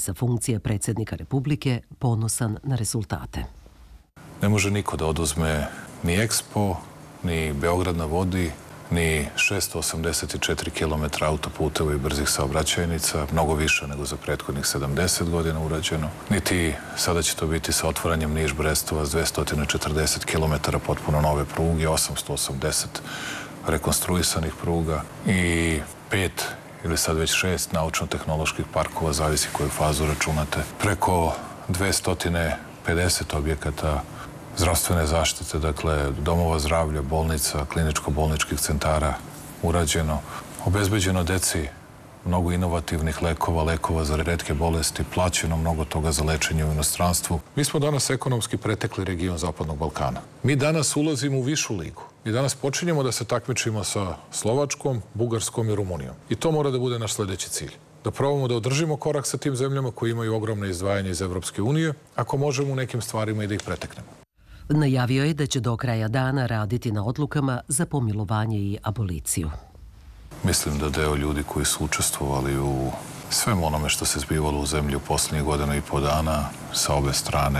sa funkcije predsjednika Republike ponosan na rezultate. Ne može niko da oduzme ni Expo, ni Beograd na vodi, ni 684 km autoputeva i brzih saobraćajnica, mnogo više nego za prethodnih 70 godina urađeno. Niti sada će to biti sa otvaranjem Niš-Brestovac 240 km potpuno nove pruge, 880 rekonstruisanih pruga i 5 ili sad već 6 naučno-tehnoloških parkova, zavisi koju fazu računate. Preko 250 objekata zdravstvene zaštite, dakle domova zdravlja, bolnica, kliničko-bolničkih centara urađeno. Obezbeđeno deci mnogo inovativnih lekova, lekova za retke bolesti, plaćeno mnogo toga za lečenje u inostranstvu. Mi smo danas ekonomski pretekli region Zapadnog Balkana. Mi danas ulazimo u višu ligu. Mi danas počinjemo da se takmičimo sa Slovačkom, Bugarskom i Rumunijom. I to mora da bude naš sledeći cilj. Da probamo da održimo korak sa tim zemljama koji imaju ogromne izdvajanje iz Evropske unije, ako možemo u nekim stvarima i da ih preteknemo. Najavio je da će do kraja dana raditi na odlukama za pomilovanje i aboliciju. Mislim da deo ljudi koji su učestvovali u svemu onome što se zbivalo u zemlji u posljednjih godina i po dana, sa obe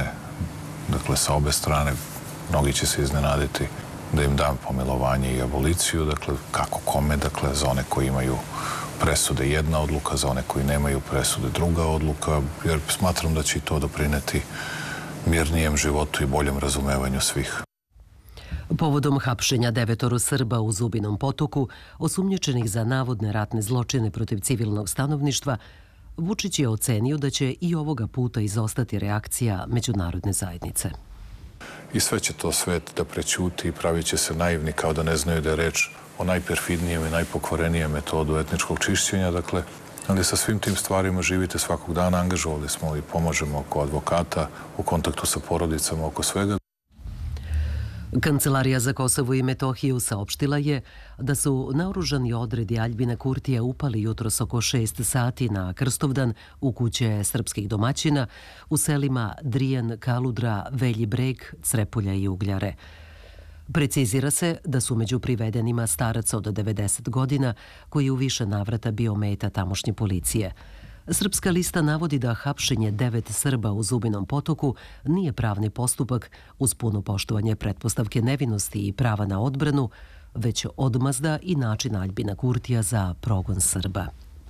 strane, mnogi će se iznenaditi da im dam pomilovanje i aboliciju, dakle, kako kome, dakle, za one koji imaju presude jedna odluka, za one koji nemaju presude druga odluka, jer smatram da će i to doprineti mirnijem životu i boljem razumevanju svih. Povodom hapšenja 9 Srba u Zubinom Potoku, osumnjičenih za navodne ratne zločine protiv civilnog stanovništva, Vučić je ocenio da će i ovoga puta izostati reakcija međunarodne zajednice. I sve će to svet da prećuti i pravit će se naivni kao da ne znaju da je reč o najperfidnijem i najpokvarenijem metodu etničkog čišćenja, dakle, ali sa svim tim stvarima živite svakog dana, angažovali smo i pomažemo oko advokata, u kontaktu sa porodicama, oko svega. Kancelarija za Kosovo i Metohiju saopštila je da su naoružani odredi Aljbina Kurtija upali jutros oko 6 sati na Krstovdan u kuće srpskih domaćina u selima Drijan, Kaludra, Velji Breg, Crepolja i Ugljare. Precizira se da su među privedenima starac od 90 godina koji je u više navrata bio meta tamošnje policije. Srpska lista navodi da hapšenje 9 Srba u Zubinom Potoku nije pravni postupak uz puno poštovanje pretpostavke nevinosti i prava na odbranu, već odmazda i način Aljbina Kurtija za progon Srba.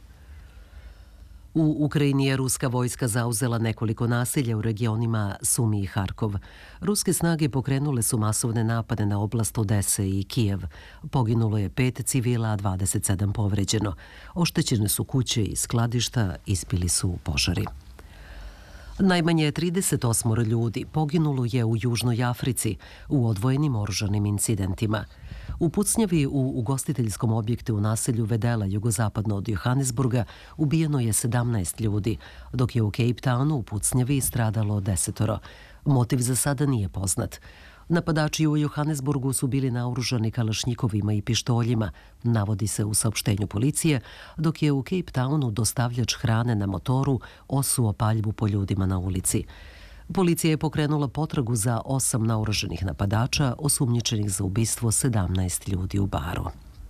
U Ukrajini je ruska vojska zauzela nekoliko naselja u regionima Sumi i Harkov. Ruske snage pokrenule su masovne napade na oblast Odese i Kijev. Poginulo je 5 civila, a 27 povređeno. Oštećene su kuće i skladišta, ispili su požari. Najmanje 38 ljudi poginulo je u Južnoj Africi u odvojenim oružanim incidentima. U pucnjavi u ugostiteljskom objektu u naselju Vedela, jugozapadno od Johannesburga, ubijeno je 17 ljudi, dok je u Cape Townu u pucnjavi stradalo 10. Motiv za sada nije poznat. Napadači u Johannesburgu su bili naoružani kalašnjikovima i pištoljima, navodi se u saopštenju policije, dok je u Cape Townu dostavljač hrane na motoru osuo paljbu po ljudima na ulici. Policija je pokrenula potragu za 8 naoružanih napadača, osumnjičenih za ubistvo 17 ljudi u baru.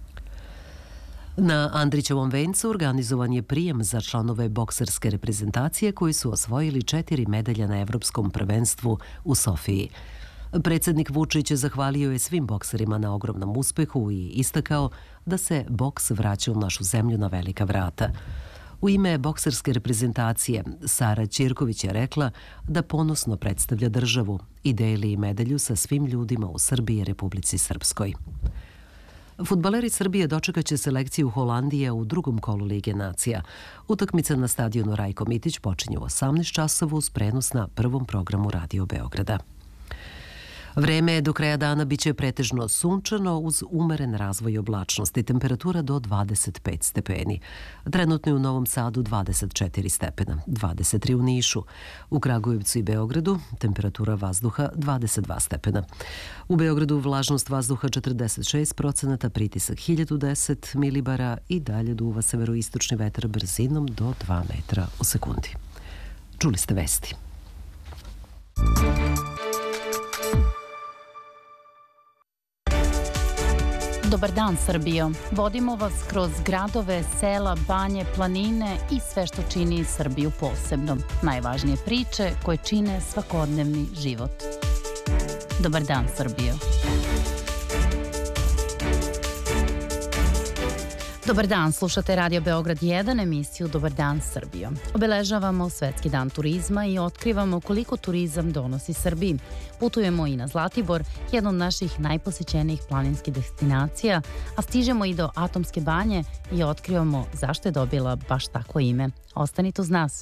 Na Andrićevom vencu organizovan je prijem za članove bokserske reprezentacije koji su osvojili 4 medalja na Evropskom prvenstvu u Sofiji. Predsjednik Vučić zahvalio je svim bokserima na ogromnom uspehu i istakao da se boks vraća u našu zemlju na velika vrata. U ime bokserske reprezentacije Sara Ćirković je rekla da ponosno predstavlja državu i deli medalju sa svim ljudima u Srbiji i Republici Srpskoj. Fudbaleri Srbije dočekaće selekciju Holandije u drugom kolu Lige nacija. Utakmica na stadionu Rajko Mitić počinje u 18 časova uz prenos na prvom programu Radio Beograda. Vreme do kraja dana biće pretežno sunčano uz umeren razvoj oblačnosti, temperatura do 25 stepeni. Trenutno je u Novom Sadu 24 stepena, 23 u Nišu. U Kragujevcu i Beogradu temperatura vazduha 22 stepena. U Beogradu vlažnost vazduha 46%, pritisak 1010 milibara i dalje duva severoistočni vetar brzinom do 2 metra u sekundi. Čuli ste vesti. Dobar dan, Srbijo. Vodimo vas kroz gradove, sela, banje, planine i sve što čini Srbiju posebnom. Najvažnije priče koje čine svakodnevni život. Dobar dan, Srbijo. Dobar dan, slušate Radio Beograd 1, emisiju Dobar dan, Srbijo. Obeležavamo Svetski dan turizma i otkrivamo koliko turizam donosi Srbiji. Putujemo i na Zlatibor, jednu od naših najposećenijih planinskih destinacija, a stižemo i do Atomske banje i otkrivamo zašto je dobila baš takvo ime. Ostanite uz nas.